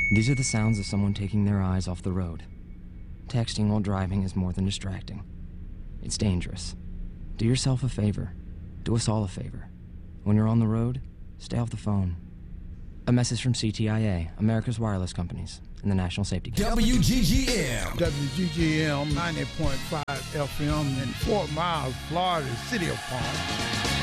These are the sounds of someone taking their eyes off the road. Texting while driving is more than distracting. It's dangerous. Do yourself a favor. Do us all a favor. When you're on the road, stay off the phone. A message from CTIA, America's Wireless Companies, and the National Safety Council. WGGM 90.5 FM in Fort Myers, Florida, City of Palm.